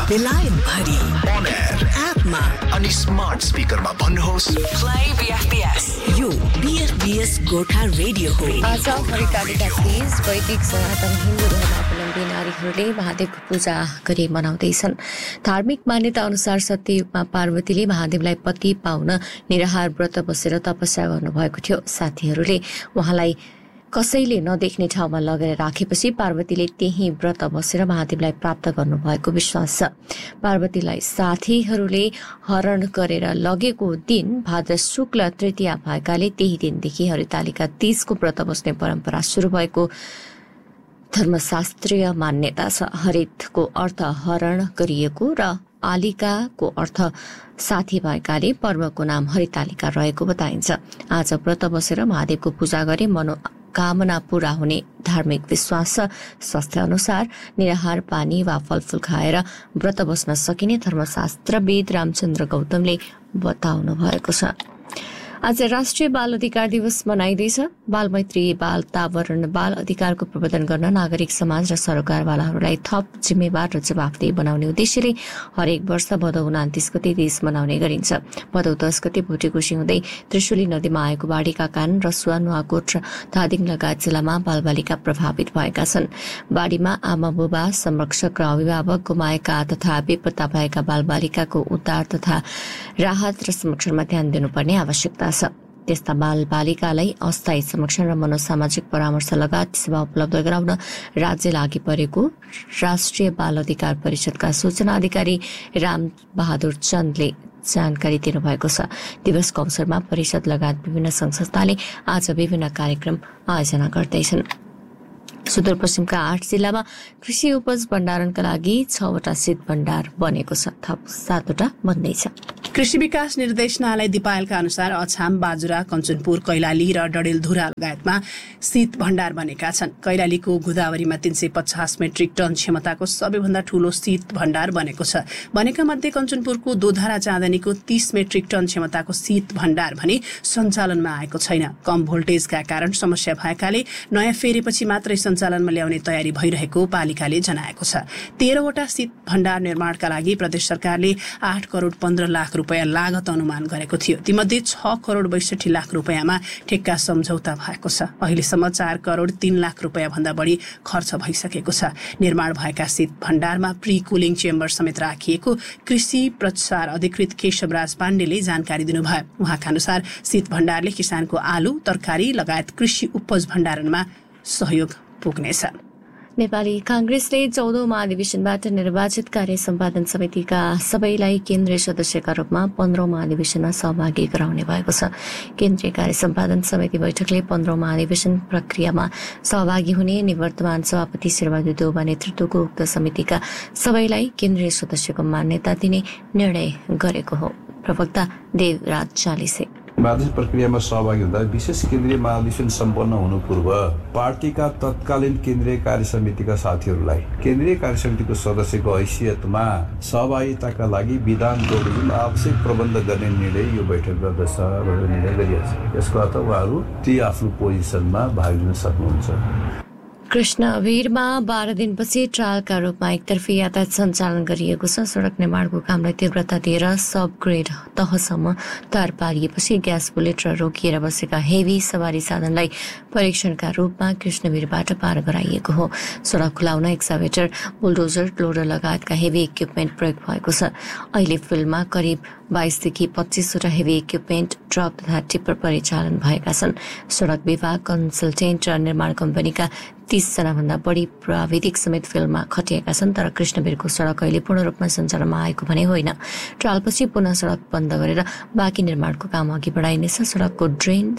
बेलायत भरि on air एपमा अनि स्मार्ट स्पिकरमा भन्नुहोस् प्ले BFBS यो BFBS गोर्खा रेडियो हो। आज हरितालिका तीज वैदिक सनातन हिन्दू धर्मावलम्बी नारीहरूले महादेवको पूजा गरी मनाउँदैछन्। धार्मिक मान्यता अनुसार सत्ययुगमा पार्वतीले महादेवलाई पति पाउन निराहार व्रत बसेर तपस्या गर्नुभएको थियो। साथीहरूले उहाँलाई कसैले नदेख्ने ठाउँमा लगेर राखेपछि पार्वतीले त्यही व्रत बसेर महादेवलाई प्राप्त गर्नुभएको विश्वास छ। पार्वतीलाई साथीहरूले हरण गरेर लगेको दिन भाद्र शुक्ल तृतीया भएकाले त्यही दिनदेखि हरितालिका तीजको व्रत बस्ने परम्परा सुरु भएको धर्मशास्त्रीय मान्यता छ। हरितको अर्थ हरण गरिएको र आलिकाको अर्थ साथी भएकाले पर्वको नाम हरितालिका रहेको बताइन्छ। आज व्रत बसेर महादेवको पूजा गरे मनोकामना पूरा हुने धार्मिक विश्वास छ। स्वास्थ्य अनुसार निराहार पानी वा फलफूल खाएर व्रत बस्न सकिने धर्मशास्त्रविद रामचन्द्र गौतमले बताउनु भएको छ। आज राष्ट्रिय बाल अधिकार दिवस मनाइँदैछ। बाल मैत्री बाल वातावरण बाल अधिकारको प्रवर्धन गर्न नागरिक समाज र सरकारवालाहरूलाई थप जिम्मेवार र जवाफदेही बनाउने उद्देश्यले हरेक वर्ष भदौ 29 गते तीज मनाउने गरिन्छ। भदौ 10 गते भोटेकोशी हुँदै त्रिशुली नदीमा आएको बाढीका कारण रसुवा नुवाकोट र धादिङ लगायत जिल्लामा बालबालिका प्रभावित भएका छन्। बाढीमा आमा बुबा संरक्षक र अभिभावक गुमाएका तथा बेपत्ता भएका बालबालिकाको उद्धार तथा राहत र संरक्षणमा ध्यान दिनुपर्ने आवश्यकता छ। त्यस्ता बालबालिकालाई अस्थायी संरक्षण र मनोसामाजिक परामर्श लगायत सेवा उपलब्ध गराउन राज्य लागि परेको राष्ट्रिय बाल अधिकार परिषदका सूचना अधिकारी राम बहादुर चन्दले जानकारी दिनुभएको छ। दिवसको अवसरमा परिषद लगायत विभिन्न संघ संस्थाले आज विभिन्न कार्यक्रम आयोजना गर्दैछन्। सुदूरपश्चिमका 8 जिल्लामा कृषि उपज भण्डारणका लागि 6 वटा शीत भण्डार बनेको छ। थप 7 वटा बन्दैछ। कृषि विकास निर्देशनालय दिपायलका अनुसार अछाम बाजुरा कञ्चनपुर कैलाली र डडेलधुरा लगायतमा शीत भण्डार बनेका छन्। कैलालीको गोदावरीमा 350 मेट्रिक टन क्षमताको सबैभन्दा ठूलो शीत भण्डार बनेको छ। बनेका मध्ये कञ्चनपुरको दोधारा चाँदनीको 30 मेट्रिक टन क्षमताको शीत भण्डार भने सञ्चालनमा आएको छैन। कम भोल्टेजका कारण समस्या भएकाले नयाँ फेरेपछि मात्रै सञ्चालनमा ल्याउने तयारी भइरहेको पालिकाले जनाएको छ। 13 वटा शीत भण्डार निर्माणका लागि प्रदेश सरकारले 8 करोड 15 लाख रुपैयाँ लागत अनुमान गरेको थियो। तीमध्ये 6 करोड 62 लाख रुपैयाँमा ठेक्का सम्झौता भएको छ। अहिलेसम्म 4 करोड 3 लाख रुपैयाँ भन्दा बढी खर्च भइसकेको छ। निर्माण भएका शीत भण्डारमा प्री कुलिङ चेम्बर समेत राखिएको कृषि प्रचार अधिकृत केशवराज पाण्डेले जानकारी दिनुभयो। उहाँका अनुसार शीत भण्डारले किसानको आलु तरकारी लगायत कृषि उपज भण्डारणमा सहयोग पुग्नेछ। नेपाली कांग्रेसले 14औं महाधिवेशनबाट निर्वाचित कार्य सम्पादन समितिका सबैलाई केन्द्रीय सदस्यका रूपमा 15औं महाधिवेशनमा सहभागी गराउने भएको छ। केन्द्रीय कार्य सम्पादन समिति बैठकले 15औं महाधिवेशन प्रक्रियामा सहभागी हुने निवर्तमान सभापति शेरबहादुर देउवा नेतृत्वको उक्त समितिका सबैलाई केन्द्रीय सदस्यको मान्यता दिने निर्णय गरेको हो। प्रवक्ता देवराज चालिसे महाधिवेशन प्रक्रियामा सहभागी हुँदा विशेष केन्द्रीय महाधिवेशन सम्पन्न हुनु पूर्व पार्टीका तत्कालीन केन्द्रीय कार्य समितिका साथीहरूलाई केन्द्रीय कार्य समितिको सदस्यको हैसियतमा सहभागिताका लागि विधानको जुन आवश्यक प्रबन्ध गर्ने निर्णय यो बैठक गर्दछ भनेर निर्णय गरिएको छ। यसको अर्थ उहाँहरू ती आफ्नो पोजिसनमा भाग लिन सक्नुहुन्छ। कृष्णवीरमा 12 दिनपछि ट्रायलका रूपमा एकतर्फी यातायात सञ्चालन गरिएको छ। सड़क निर्माणको कामलाई तीव्रता दिएर सबग्रेड तहसम्म तयार पारिएपछि ग्यास बुलेट र रोकिएर बसेका हेभी सवारी साधनलाई परीक्षणका रूपमा कृष्णवीरबाट पार गराइएको हो। सड़क खुलाउन एक्साभेटर, बुलडोजर, लोडर लगायतका हेभी इक्विपमेन्ट प्रयोग भएको छ। अहिले फिल्डमा करिब 22 देखि 25 वटा हेभी इक्विपमेन्ट, ट्रक तथा टिप्पर परिचालन भएका छन्। सड़क विभाग, कन्सल्टेन्ट र निर्माण कम्पनीका 30 जना भन्दा बढी प्राविधिक समेत फिल्डमा खटिएका छन्। तर कृष्णवीरको सड़क अहिले पूर्ण रूपमा सञ्चालनमा आएको भने होइन। ट्रायलपछि पुनः सड़क बन्द गरेर बाँकी निर्माणको काम अघि बढाइनेछ। सड़कको ड्रेन,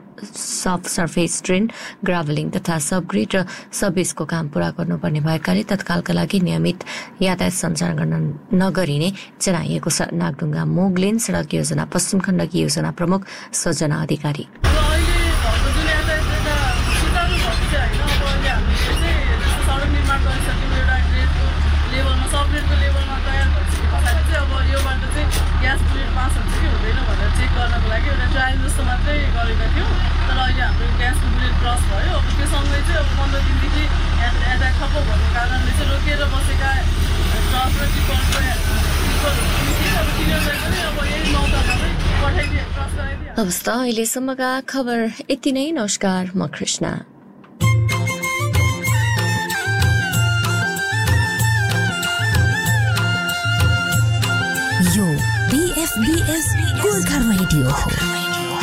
सब सर्फेस ड्रेन, ग्राभलिङ तथा सबग्रिड र सबबेसको काम पूरा गर्नुपर्ने भएकाले तत्कालका लागि नियमित यातायात सञ्चालन गर्न नगरिने जनाइएको छ। नागढुङ्गा मोगलिन सड़क योजना पश्चिम खण्डकी योजना प्रमुख सजना अधिकारी ठप्प भएको कारणले चाहिँ रोकिएर बसेका ट्रक र टिप्पर हवस् त अहिलेसम्मका खबर यति नै। नमस्कार, म कृष्णा। यो BFBS गोर्खा रेडियो हो।